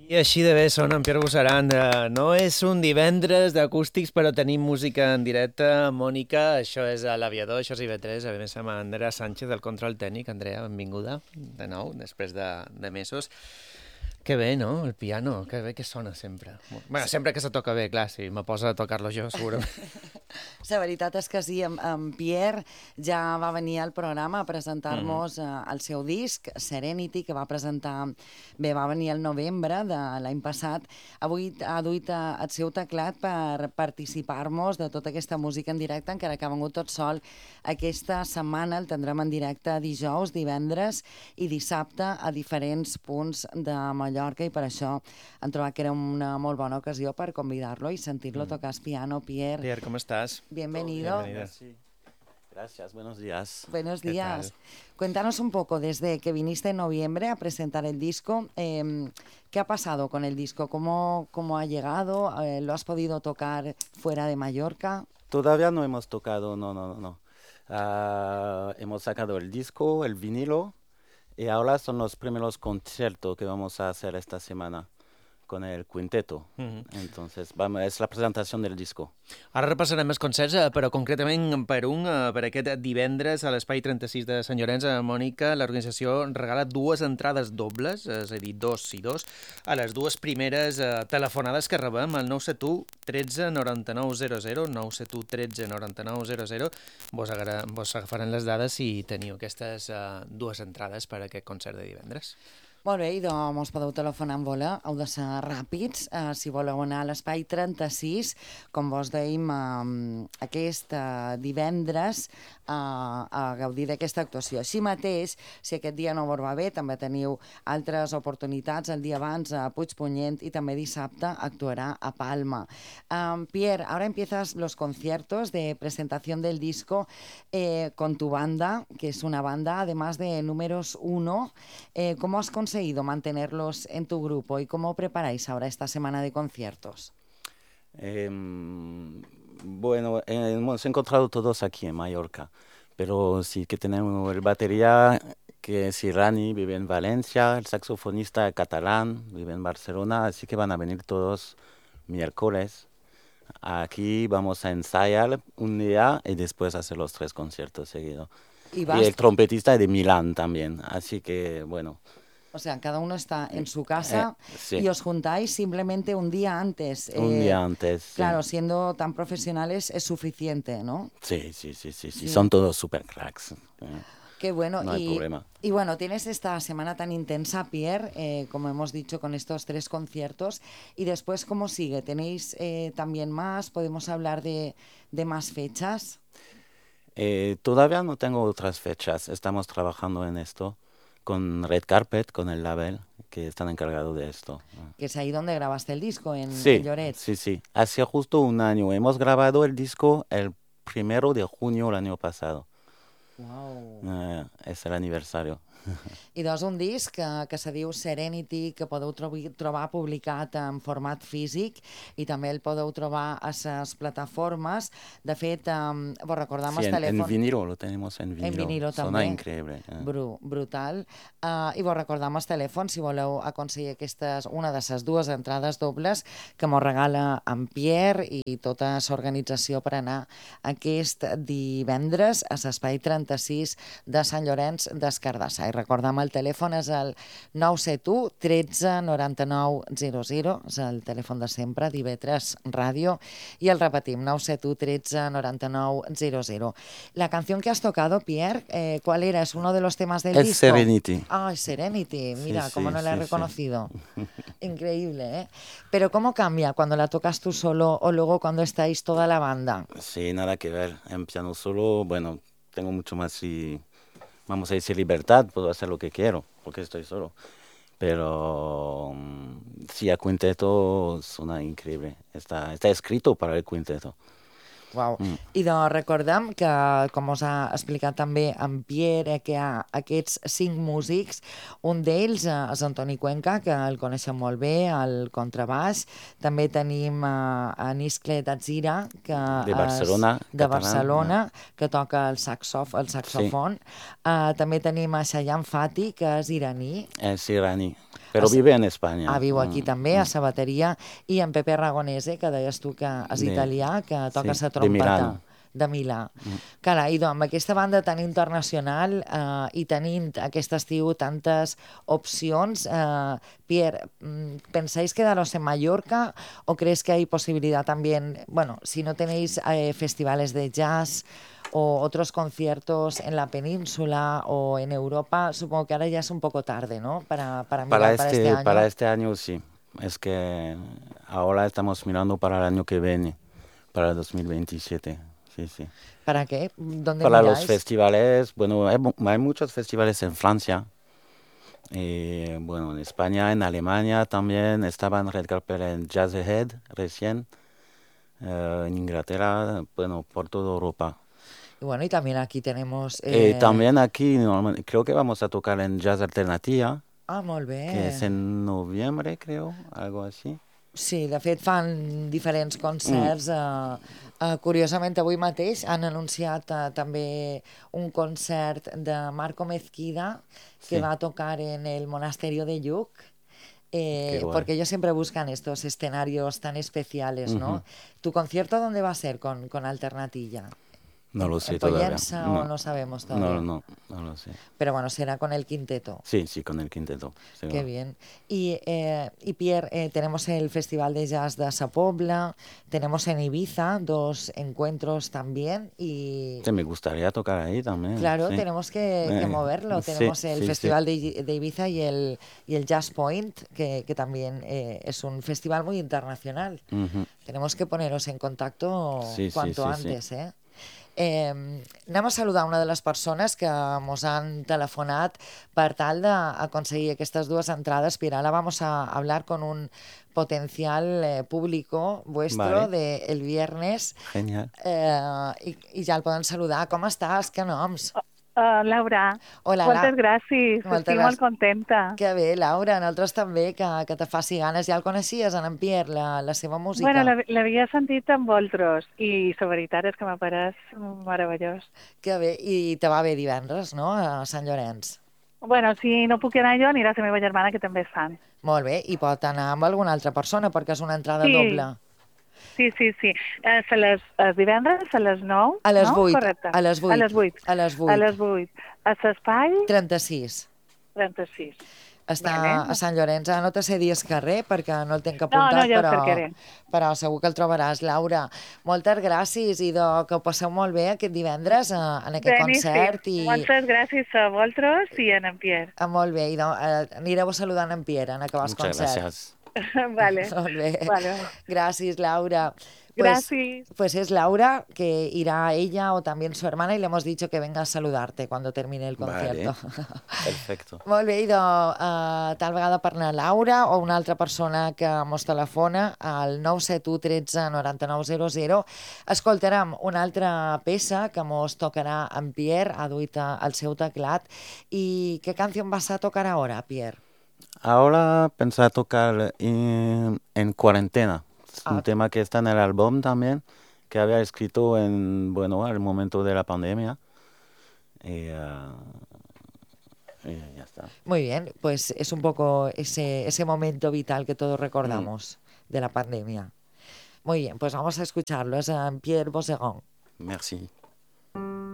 I així de bé sona en Pierre Bussaran. No és un divendres d'acústics, però tenim música en directe. Mònica, això és a l'Aviador, això és IB3. A més, amb Andrea Sánchez, del control tècnic. Andrea, benvinguda de nou, després de mesos. Que bé, no?, el piano, que bé que sona sempre. Bueno, sempre que se toca bé, clar, si me posa a tocar-lo jo, segurament. La veritat és que sí, en Pierre ja va venir al programa a presentar-nos el seu disc, Serenity, que va presentar, bé, va venir el novembre de l'any passat. Avui ha duit el seu teclat per participar-nos de tota aquesta música en directe, encara que ha vengut tot sol. Aquesta setmana el tindrem en directe dijous, divendres i dissabte a diferents punts de Mallorca, i per això hem trobat que era una molt bona ocasió per convidar-lo i sentir-lo tocar el piano. Pierre, Pierre, ¿cómo estás? bienvenido. Bienvenido. Gracias, buenos días. Buenos ¿Qué días. tal? Cuéntanos un poco, desde que viniste en noviembre a presentar el disco, ¿qué ha pasado con el disco? ¿Cómo ha llegado? ¿Lo has podido tocar fuera de Mallorca? Todavía no hemos tocado, no. Hemos sacado el disco, el vinilo, y ahora son los primeros conciertos que vamos a hacer esta semana con el quinteto. Entonces, es la presentación del disco. Ara repassarem els concerts, però concretament per aquest divendres a l'Espai 36 de Sant Llorenç. Mònica, l'organització regala 2 entrades dobles, és a dir, 2 i 2, a les 2 primeres telefonades que rebem al 971 13 99 00, 971 13 99 00. Vos agafaran les dades si teniu aquestes 2 entrades per a aquest concert de divendres. Molt bé, i doncs us podeu telefonar en voler, heu de ser ràpids, si voleu anar a l'Espai 36, com vos dèiem, aquest divendres a gaudir d'aquesta actuació. Així mateix, si aquest dia no vos va bé, també teniu altres oportunitats el dia abans a Puigpunyent i també dissabte actuarà a Palma. Pierre, ahora empiezas los conciertos de presentación del disco con tu banda, que es una banda además de números 1. ¿Cómo has conseguido mantenerlos en tu grupo y cómo preparáis ahora esta semana de conciertos? Bueno, hemos encontrado todos aquí en Mallorca, pero sí que tenemos el batería, que es Irani, vive en Valencia, el saxofonista catalán, vive en Barcelona, así que van a venir todos miércoles. Aquí vamos a ensayar un día y después hacer los 3 conciertos seguidos. Y el trompetista es de Milán también, así que bueno. O sea, cada uno está en su casa sí. Y os juntáis simplemente un día antes. Un día antes. Claro, sí. siendo tan profesionales es suficiente, ¿no? Sí. Son todos super cracks. Qué bueno. No hay problema. Y bueno, tienes esta semana tan intensa, Pierre, como hemos dicho, con estos 3 conciertos. Y después, ¿cómo sigue? ¿Tenéis también más? ¿Podemos hablar de más fechas? Todavía no tengo otras fechas. Estamos trabajando en esto con Red Carpet, con el label, que están encargados de esto. Que es ahí donde grabaste el disco, en Lloret. Sí. Hace justo un año. Hemos grabado el disco el 1 de junio del año pasado. Wow. És l'aniversari. I doncs un disc que se diu Serenity, que podeu trobar publicat en format físic i també el podeu trobar a les plataformes. De fet, vos recordam el telèfon... En vinilo, lo tenemos en vinilo. En vinilo també. Sona increïble. Brutal. I vos recordam el telèfon si voleu aconseguir una de les 2 entrades dobles que mos regala en Pierre i tota l'organització per anar aquest divendres a l'Espai 36 de Sant Llorenç des Cardassar. I recordam, el telèfon és el 971 13 99 00, és el telèfon de sempre d'IB3 Ràdio, i el repetim, 971 13 99 00. La canción que has tocado, Pierre, ¿cuál era? ¿Es uno de los temas del disco? Es Serenity. Ah, es Serenity, mira, Sí, cómo no la he sí. reconocido. Increíble, ¿eh? Pero ¿cómo cambia cuando la tocas tú solo o luego cuando estáis toda la banda? Sí, nada que ver. En piano solo, bueno, tengo mucho más vamos a decir libertad, puedo hacer lo que quiero, porque estoy solo. Pero sí, a quinteto suena increíble. Está escrito para el quinteto. Wow. I doncs recordem que, com us ha explicat també en Pierre, que hi ha aquests 5 músics. Un d'ells és Antoni Cuenca, que el coneixem molt bé, al contrabaix. També tenim en Iscle Datzira, que de Barcelona, que toca el saxofon. Sí. També tenim a Shayan Fati, que és iraní. És iraní. Però vive en Espanya. Viu aquí també, a Sabateria, i en Pepe Aragonese, que deies tu que és italià, que toca la trompeta. De Milano. De Milà. Carai, doncs, amb aquesta banda tan internacional i tenint aquest estiu tantes opcions, Pierre, ¿pensáis quedaros en Mallorca o crees que hay posibilidad también, bueno, si no tenéis festivales de jazz o otros conciertos en la península o en Europa, supongo que ahora ya es un poco tarde, ¿no? Para mirar para este año. Para este año sí, es que ahora estamos mirando para el año que viene, para el 2027. Sí. ¿Para qué? ¿Dónde para miráis? Los festivales, bueno, hay muchos festivales en Francia, bueno, en España, en Alemania también, estaba en Red Carpet en Jazz Ahead recién, en Inglaterra, bueno, por toda Europa. Y bueno, y también aquí tenemos... también aquí, creo que vamos a tocar en Jazz Alternativa, molt bé. que es en noviembre, creo, algo así. Sí, de fet fan diferents concerts. Curiosament, avui mateix han anunciat també un concert de Marco Mezquida que va a tocar en el Monasterio de Lluc. Porque ellos siempre buscan estos escenarios tan especiales, ¿no? ¿Tu concierto dónde va a ser con Alternatilla? No lo sé ¿En todavía. Pollensa o no sabemos todavía? No lo sé. Pero bueno, será con el quinteto. Sí, con el quinteto. Seguro. Qué bien. Y Pierre, tenemos el Festival de Jazz de Sa Pobla, tenemos en Ibiza 2 encuentros también y... Sí, me gustaría tocar ahí también. Claro, sí. tenemos que moverlo. Tenemos el Festival de Ibiza y el Jazz Point, que también es un festival muy internacional. Tenemos que poneros en contacto cuanto antes, ¿eh? Anem a saludar una de les persones que ens han telefonat per tal d'aconseguir aquestes 2 entrades. Ahora vamos a hablar con un potencial público vuestro del viernes. Genial. I ja el poden saludar. Com estàs? Que noms? Laura, hola, moltes gràcies, estic molt contenta. Que bé, Laura, nosaltres també, que te faci ganes. Ja el coneixies, en Pierre, la seva música? Bueno, l'havia sentit amb vosaltres i la veritat és que m'ha parès meravellós. Que bé, i te va bé divendres, no?, a Sant Llorenç. Bueno, si no puc anar jo, anirà la meva germana, que també és fan. Molt bé, i pot anar amb alguna altra persona, perquè és una entrada doble. Sí. Divendres a les 9, a les 8, no? Correcte. A les 8. A les 8. A les 8. A les 8. A l'espai? 36. 36. Està a Sant Llorenç. No te sé dir el carrer perquè no el tenc apuntat, ja ho cercaré. Però segur que el trobaràs. Laura, moltes gràcies i que ho passeu molt bé aquest divendres en aquest concert. Moltes gràcies a vosaltres i a en Pierre. Molt bé, i anireu saludant en Pierre en acabar el concert. Gràcies. Vale. Molt bé. Vale. Gracias, Laura. Gracias. Pues es Laura, que irá ella o también su hermana, y le hemos dicho que venga a saludarte cuando termine el concierto. Vale. Perfecto. Molt bé, tal vegada per anar Laura o una altra persona que mos telefona al 971 13 9900. Escoltarem una altra peça que mos tocarà en Pierre, ha duit al seu teclat. I què canció vas a tocar ara, Pierre? Ahora pensé a tocar en Cuarentena. Es un tema que está en el álbum también, que había escrito al momento de la pandemia. Y ya está. Muy bien, pues es un poco ese momento vital que todos recordamos de la pandemia. Muy bien, pues vamos a escucharlo. Es Pierre Bousseron. Merci.